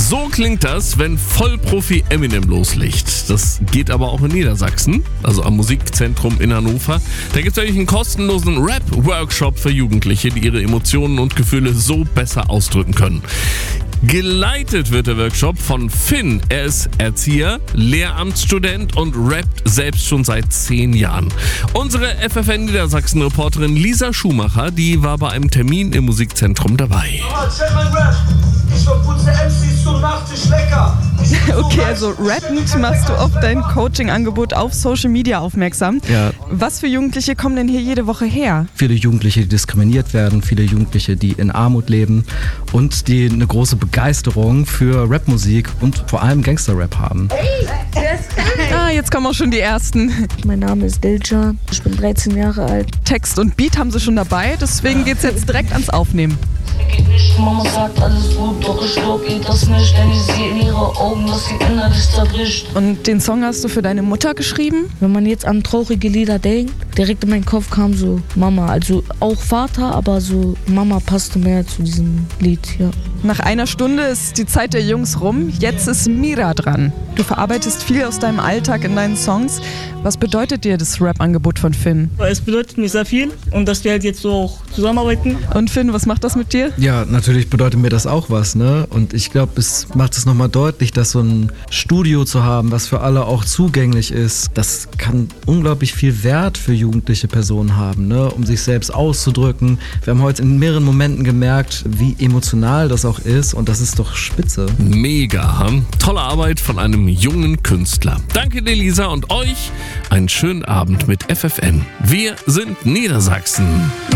So klingt das, wenn Vollprofi Eminem loslegt. Das geht aber auch in Niedersachsen, also am Musikzentrum in Hannover. Da gibt es nämlich einen kostenlosen Rap-Workshop für Jugendliche, die ihre Emotionen und Gefühle so besser ausdrücken können. Geleitet wird der Workshop von Finn. Er ist Erzieher, Lehramtsstudent und rappt selbst schon seit 10 Jahren. Unsere FFN Niedersachsen-Reporterin Lisa Schumacher, die war bei einem Termin im Musikzentrum dabei. Check mein Rap. Ich verputze MCs zum Nachtisch lecker. Okay, also rappend machst du auf dein Coaching-Angebot auf Social Media aufmerksam. Ja. Was für Jugendliche kommen denn hier jede Woche her? Viele Jugendliche, die diskriminiert werden, viele Jugendliche, die in Armut leben und die eine große Begeisterung für Rapmusik und vor allem Gangster-Rap haben. Jetzt kommen auch schon die ersten. Mein Name ist Diljan, ich bin 13 Jahre alt. Text und Beat haben sie schon dabei, deswegen geht's jetzt direkt ans Aufnehmen. Geht nicht, Mama sagt alles gut, doch ich glaub ihr das nicht, denn ich sehe in ihre Augen, dass sie innerlich zerbricht. Und den Song hast du für deine Mutter geschrieben? Wenn man jetzt an traurige Lieder denkt, direkt in meinen Kopf kam so Mama, also auch Vater, aber so Mama passte mehr zu diesem Lied, ja. Nach einer Stunde ist die Zeit der Jungs rum, jetzt ist Mira dran. Du verarbeitest viel aus deinem Alltag in deinen Songs. Was bedeutet dir das Rap-Angebot von Finn? Es bedeutet mir sehr viel und dass wir halt jetzt so auch zusammenarbeiten. Und Finn, was macht das mit dir? Ja, natürlich bedeutet mir das auch was, ne? Und ich glaube, es macht es nochmal deutlich, dass so ein Studio zu haben, was für alle auch zugänglich ist, das kann unglaublich viel Wert für jugendliche Personen haben, ne? Um sich selbst auszudrücken. Wir haben heute in mehreren Momenten gemerkt, wie emotional das auch ist und das ist doch spitze. Mega, tolle Arbeit von einem jungen Künstler. Danke dir, Lisa, und euch einen schönen Abend mit FFN. Wir sind Niedersachsen.